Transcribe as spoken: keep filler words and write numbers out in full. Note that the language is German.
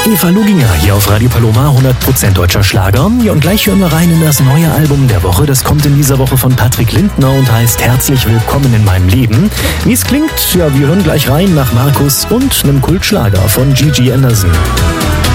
Eva Luginger hier auf Radio Paloma, hundert Prozent deutscher Schlager. Ja, und gleich hören wir rein in das neue Album der Woche. Das kommt in dieser Woche von Patrick Lindner und heißt Herzlich willkommen in meinem Leben. Wie es klingt, ja, wir hören gleich rein nach Markus und einem Kultschlager von Gigi Anderson.